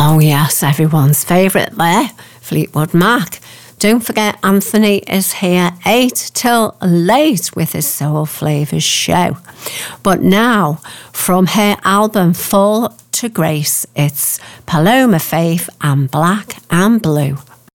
Oh yes, everyone's favourite there, Fleetwood Mac. Don't forget Anthony is here 8 till late with his Soul Flavours show. But now, from her album Fall to Grace, it's Paloma Faith and Black and Blue.